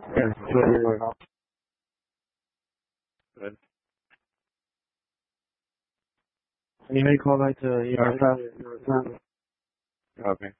Yes, very well. Good. You may call like your son. Okay.